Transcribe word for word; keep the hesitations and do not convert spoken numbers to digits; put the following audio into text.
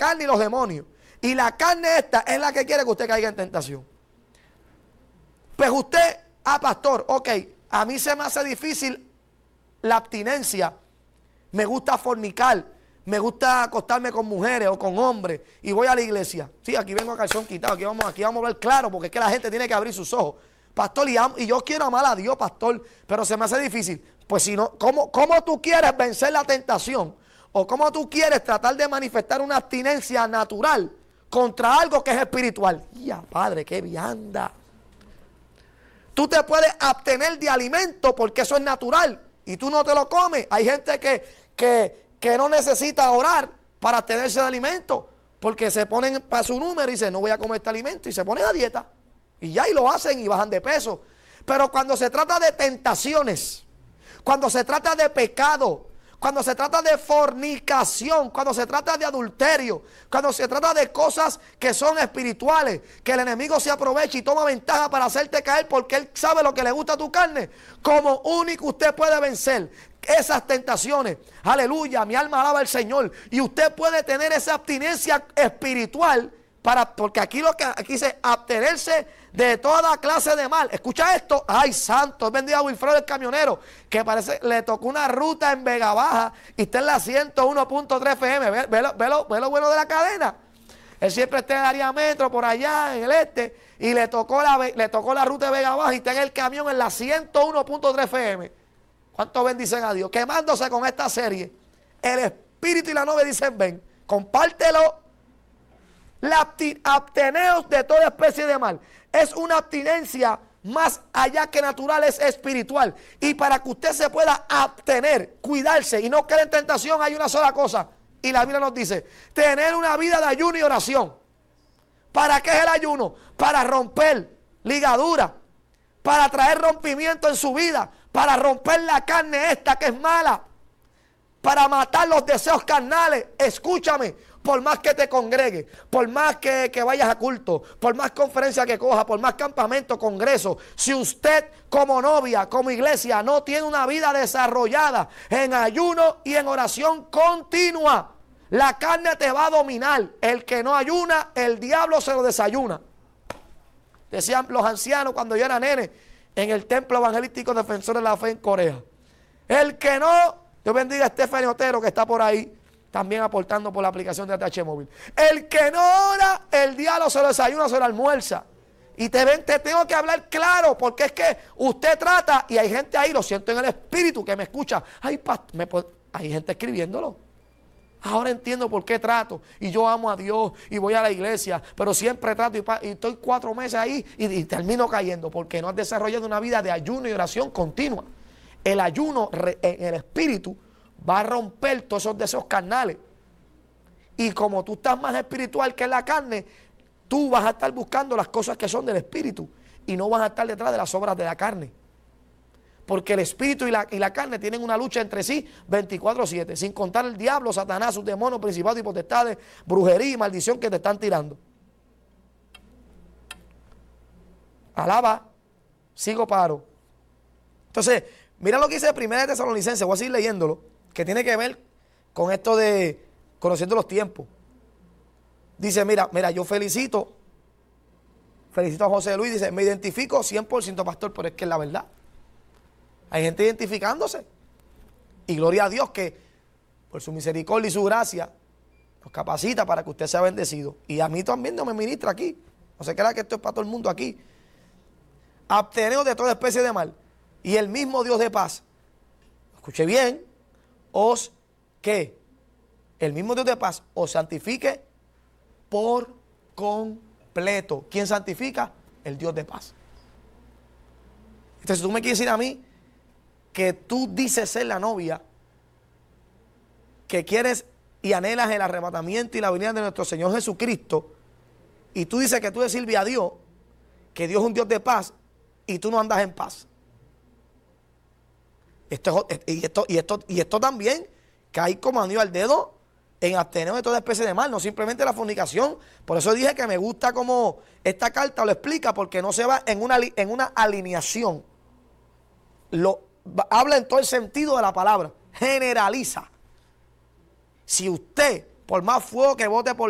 carne y los demonios. Y la carne esta es la que quiere que usted caiga en tentación. Pues usted, ah, pastor, ok, a mí se me hace difícil la abstinencia. Me gusta fornicar, me gusta acostarme con mujeres o con hombres y voy a la iglesia. Sí, aquí vengo a calzón quitado, aquí vamos, aquí vamos a ver claro, porque es que la gente tiene que abrir sus ojos. Pastor, y, y yo quiero amar a Dios, pastor, pero se me hace difícil. Pues si no, ¿cómo, cómo tú quieres vencer la tentación? ¿O cómo tú quieres tratar de manifestar una abstinencia natural contra algo que es espiritual? Ya, Padre, qué vianda. Tú te puedes abstener de alimento porque eso es natural y tú no te lo comes. Hay gente que, que, que no necesita orar para abstenerse de alimento porque se ponen para su número y dicen, no voy a comer este alimento, y se ponen a dieta. Y ya, y lo hacen y bajan de peso. Pero cuando se trata de tentaciones, cuando se trata de pecado, cuando se trata de fornicación, cuando se trata de adulterio, cuando se trata de cosas que son espirituales, que el enemigo se aprovecha y toma ventaja para hacerte caer porque él sabe lo que le gusta a tu carne, como único usted puede vencer esas tentaciones. Aleluya, mi alma alaba al Señor. Y usted puede tener esa abstinencia espiritual, para, porque aquí lo que aquí dice abstenerse de toda clase de mal. Escucha esto. Ay, santo, bendiga a Wilfredo el camionero, que parece le tocó una ruta en Vega Baja y está en la ciento uno punto tres F M. Ve, ve, lo, ve, lo, ve lo bueno de la cadena. Él siempre está en el área metro, por allá en el este, y le tocó la, le tocó la ruta de Vega Baja y está en el camión en la ciento uno punto tres F M. ¿Cuántos bendicen a Dios? Quemándose con esta serie. El espíritu y la novia dicen, ven, compártelo. La absteneos de toda especie de mal. Es una abstinencia más allá que natural, es espiritual. Y para que usted se pueda abstener, cuidarse y no caer en tentación, hay una sola cosa. Y la Biblia nos dice, tener una vida de ayuno y oración. ¿Para qué es el ayuno? Para romper ligadura, para traer rompimiento en su vida, para romper la carne esta que es mala, para matar los deseos carnales. Escúchame, por más que te congregues, por más que, que vayas a culto, por más conferencias que cojas, por más campamento, congreso, si usted como novia, como iglesia, no tiene una vida desarrollada en ayuno y en oración continua, la carne te va a dominar. El que no ayuna, el diablo se lo desayuna. Decían los ancianos cuando yo era nene en el templo evangelístico Defensor de la Fe en Corea. El que no, Dios bendiga a Stephanie Otero que está por ahí, también aportando por la aplicación de A T H Móvil. El que no ora, el diablo se lo desayuna, se lo almuerza. Y te, ven, te tengo que hablar claro, porque es que usted trata, y hay gente ahí, lo siento en el espíritu, que me escucha. Ay, pastor, me, hay gente escribiéndolo. Ahora entiendo por qué trato. Y yo amo a Dios y voy a la iglesia, pero siempre trato y, y estoy cuatro meses ahí y, y termino cayendo, porque no has desarrollado una vida de ayuno y oración continua. El ayuno re, en el espíritu va a romper todos esos deseos carnales. Y como tú estás más espiritual que en la carne, tú vas a estar buscando las cosas que son del espíritu y no vas a estar detrás de las obras de la carne. Porque el espíritu y la, y la carne tienen una lucha entre sí veinticuatro siete, sin contar el diablo, Satanás, sus demonios, principados y potestades, brujería y maldición que te están tirando. Alaba, sigo paro. Entonces, mira lo que dice primera de Tesalonicenses, voy a seguir leyéndolo, que tiene que ver con esto de conociendo los tiempos. Dice, mira, mira, yo felicito, felicito a José Luis, dice, me identifico cien por ciento pastor, pero es que es la verdad. Hay gente identificándose. Y gloria a Dios que por su misericordia y su gracia nos capacita para que usted sea bendecido. Y a mí también no me ministra aquí. No se crea que esto es para todo el mundo aquí. Absteneos de toda especie de mal. Y el mismo Dios de paz, escuche bien, os que el mismo Dios de paz os santifique por completo. ¿Quién santifica? El Dios de paz. Entonces tú me quieres decir a mí que tú dices ser la novia, que quieres y anhelas el arrebatamiento y la venida de nuestro Señor Jesucristo, y tú dices que tú le sirves a Dios, que Dios es un Dios de paz, y tú no andas en paz. Esto, y, esto, y, esto, y esto también cae como anillo al dedo en abstener de toda especie de mal, no simplemente la fornicación. Por eso dije que me gusta como esta carta lo explica, porque no se va en una, en una alineación. Lo habla en todo el sentido de la palabra, generaliza. Si usted, por más fuego que bote por